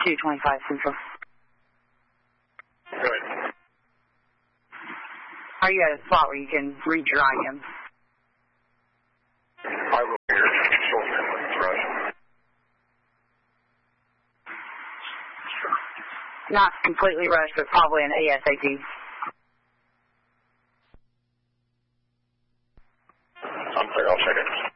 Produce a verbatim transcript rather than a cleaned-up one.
two twenty-five Central. Go ahead. Are you at a spot where you can read your I M? I will hear short rush. Not completely rushed, but probably an ASAP. I'm sorry, I'll check it.